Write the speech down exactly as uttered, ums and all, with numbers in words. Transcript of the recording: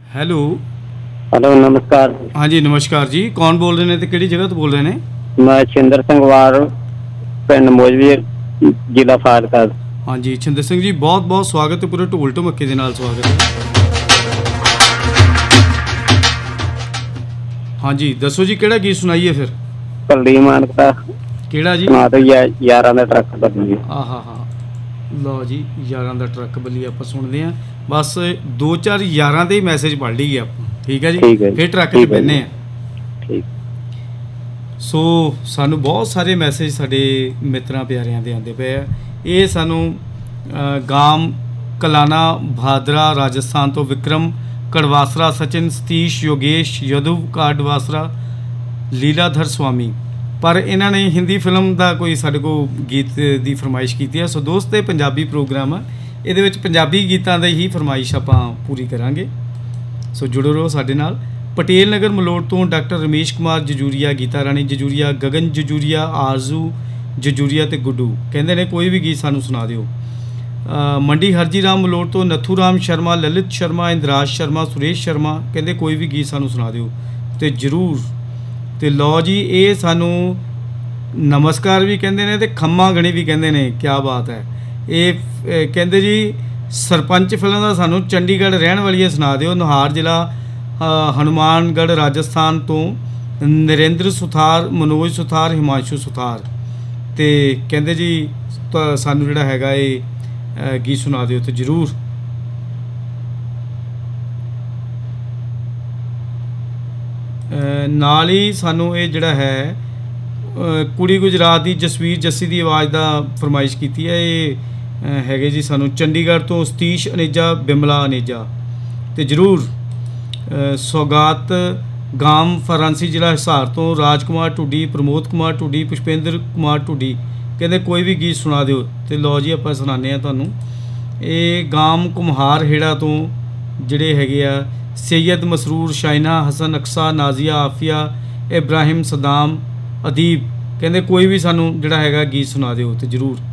Hello hello ਨਮਸਕਾਰ। ਹਾਂਜੀ ਨਮਸਕਾਰ ਜੀ, ਕੌਣ ਬੋਲ ਰਹੇ ਨੇ ਤੇ ਕਿਹੜੀ ਜਗ੍ਹਾ ਤੋਂ ਬੋਲ ਰਹੇ ਨੇ? ਮੈਂ ਛਿੰਦਰ ਸਿੰਘ ਵਾਰ, ਪਿੰਡ ਮੋਜਵੀ, ਜ਼ਿਲ੍ਹਾ ਫਾਜ਼ਿਲਕਾ। ਹਾਂਜੀ ਛਿੰਦਰ ਸਿੰਘ ਜੀ, ਬਹੁਤ ਬਹੁਤ ਸਵਾਗਤ ਹੈ, ਪੂਰੇ ਢੋਲ ਢਮੱਕੇ ਦੇ ਨਾਲ ਸਵਾਗਤ ਹੈ। ਹਾਂਜੀ ਦੱਸੋ ਜੀ, ਕਿਹੜਾ ਗੀਤ ਸੁਣਾਈਏ ਫਿਰ? ਭੱਲੀ ਮਾਨਕ ਦਾ ਕਿਹੜਾ ਜੀ? ਸੁਣਾ ਦਿਓ ਯਾ- ਯਾਰਾਂ ਦਾ ਟਰੱਕ ਬੱਲੀ। ਆਹ ਹਾ ਹਾ ਲਓ ਜੀ, ਯਾਰਾਂ ਦਾ ਟਰੱਕ ਬੱਲੀ ਆਪਾਂ ਸੁਣਦੇ ਹਾਂ। ਬਸ ਦੋ ਚਾਰ ਯਾਰਾਂ ਦੇ ਹੀ ਮੈਸੇਜ ਪੜ੍ਹ ਲਈਏ ਆਪਾਂ, ਠੀਕ ਹੈ ਜੀ, ਠੀਕ ਹੈ ਜੀ, ਫਿਰ ਟਰੱਕ 'ਚ ਠੀਕ ਹੈ ਬਹਿੰਦੇ ਜੀ, ਹਾਂ। ਠੀਕ। ਸੋ ਸਾਨੂੰ ਬਹੁਤ ਸਾਰੇ ਮੈਸੇਜ ਸਾਡੇ ਮਿੱਤਰਾਂ ਪਿਆਰਿਆਂ ਦੇ ਆਉਂਦੇ ਪਏ ਆ। ਇਹ ਸਾਨੂੰ ਅ, ਗਾਮ ਕਲਾਨਾ ਭਾਦਰਾ ਰਾਜਸਥਾਨ ਤੋਂ ਵਿਕਰਮ ਕੜਵਾਸਰਾ, ਸਚਿਨ, ਸਤੀਸ਼, ਯੋਗੇਸ਼ ਯਦੂ ਕਾਡਵਾਸਰਾ, ਲੀਲਾਧਰ ਸਵਾਮੀ। ਪਰ ਇਹਨਾਂ ਨੇ ਹਿੰਦੀ ਫਿਲਮ ਦਾ ਕੋਈ ਸਾਡੇ ਕੋਲ ਗੀਤ ਦੀ ਫਰਮਾਇਸ਼ ਕੀਤੀ ਹੈ। ਸੋ ਦੋਸਤ, ਇਹ ਪੰਜਾਬੀ ਪ੍ਰੋਗਰਾਮ ਆ, ਇਹਦੇ ਵਿੱਚ ਪੰਜਾਬੀ ਗੀਤਾਂ ਦੀ ਹੀ ਫਰਮਾਇਸ਼ ਆਪਾਂ ਪੂਰੀ ਕਰਾਂਗੇ। ਸੋ ਜੁੜੋ ਰਹੋ ਸਾਡੇ ਨਾਲ। ਪਟੇਲ ਨਗਰ ਮਲੋਟ ਤੋਂ ਡਾਕਟਰ ਰਮੇਸ਼ ਕੁਮਾਰ ਜਜੂਰੀਆ, ਗੀਤਾ ਰਾਣੀ ਜਜੂਰੀਆ, ਗਗਨ ਜਜੂਰੀਆ, ਆਰਜ਼ੂ ਜਜੂਰੀਆ ਅਤੇ ਗੁੱਡੂ ਕਹਿੰਦੇ ਨੇ ਕੋਈ ਵੀ ਗੀਤ ਸਾਨੂੰ ਸੁਣਾ ਦਿਓ। ਮੰਡੀ ਹਰਜੀ ਰਾਮ ਮਲੋਟ ਤੋਂ ਨੱਥੂ ਰਾਮ ਸ਼ਰਮਾ, ਲਲਿਤ ਸ਼ਰਮਾ, ਇੰਦਰਾਜ ਸ਼ਰਮਾ, ਸੁਰੇਸ਼ ਸ਼ਰਮਾ ਕਹਿੰਦੇ ਕੋਈ ਵੀ ਗੀਤ ਸਾਨੂੰ ਸੁਣਾ ਦਿਓ ਅਤੇ ਜ਼ਰੂਰ। ਅਤੇ ਲਓ ਜੀ, ਇਹ ਸਾਨੂੰ ਨਮਸਕਾਰ ਵੀ ਕਹਿੰਦੇ ਨੇ ਅਤੇ ਖੰਮਾ ਗਣੀ ਵੀ ਕਹਿੰਦੇ ਨੇ, ਕਿਆ ਬਾਤ ਹੈ। ਇਹ ਕਹਿੰਦੇ ਜੀ ਸਰਪੰਚ ਫਿਲਮ ਦਾ ਸਾਨੂੰ ਚੰਡੀਗੜ੍ਹ ਰਹਿਣ ਵਾਲੀ ਸੁਣਾ ਦਿਓ। ਨੁਹਾਰ ਜ਼ਿਲ੍ਹਾ, ਹਨੂੰਮਾਨਗੜ੍ਹ ਰਾਜਸਥਾਨ ਤੋਂ ਨਰਿੰਦਰ ਸੁਥਾਰ, ਮਨੋਜ ਸੁਥਾਰ, ਹਿਮਾਂਸ਼ੂ ਸੁਥਾਰ। ਅਤੇ ਕਹਿੰਦੇ ਜੀ ਤਾਂ ਸਾਨੂੰ ਜਿਹੜਾ ਹੈਗਾ ਇਹ ਗੀਤ ਸੁਣਾ ਦਿਓ ਅਤੇ ਜ਼ਰੂਰ। ਨਾਲ ਹੀ ਸਾਨੂੰ ਇਹ ਜਿਹੜਾ ਹੈ ਕੁੜੀ ਗੁਜਰਾਤ ਦੀ ਜਸਵੀਰ ਜੱਸੀ ਦੀ ਆਵਾਜ਼ ਦਾ ਫਰਮਾਇਸ਼ ਕੀਤੀ ਹੈ। ਇਹ ਹੈਗੇ ਜੀ ਸਾਨੂੰ ਚੰਡੀਗੜ੍ਹ ਤੋਂ ਸਤੀਸ਼ ਅਨੇਜਾ, ਬਿਮਲਾ ਅਨੇਜਾ। ਅਤੇ ਜ਼ਰੂਰ ਸੌਗਾਤ ਗਾਮ ਫਰਾਂਸੀ, ਜ਼ਿਲ੍ਹਾ ਹਿਸਾਰ ਤੋਂ ਰਾਜ ਕੁਮਾਰ ਢੁੱਡੀ, ਪ੍ਰਮੋਦ ਕੁਮਾਰ ਢੁੱਡੀ, ਪੁਸ਼ਪਿੰਦਰ ਕੁਮਾਰ ਢੁੱਡੀ ਕਹਿੰਦੇ ਕੋਈ ਵੀ ਗੀਤ ਸੁਣਾ ਦਿਓ। ਅਤੇ ਲਓ ਜੀ ਆਪਾਂ ਸੁਣਾਉਂਦੇ ਹਾਂ ਤੁਹਾਨੂੰ। ਇਹ ਗਾਮ ਕੁਮਹਾਰ ਹੇੜਾ ਤੋਂ ਜਿਹੜੇ ਹੈਗੇ ਆ ਸੈਯਦ ਮਸਰੂਰ, ਸ਼ਾਇਨਾ ਹਸਨ, ਅਕਸਾ, ਨਾਜ਼ੀਆ, ਆਫੀਆ, ਇਬਰਾਹਿਮ, ਸਦਾਮ, ਅਦੀਬ ਕਹਿੰਦੇ ਕੋਈ ਵੀ ਸਾਨੂੰ ਜਿਹੜਾ ਹੈਗਾ ਗੀਤ ਸੁਣਾ ਦਿਓ ਅਤੇ ਜ਼ਰੂਰ।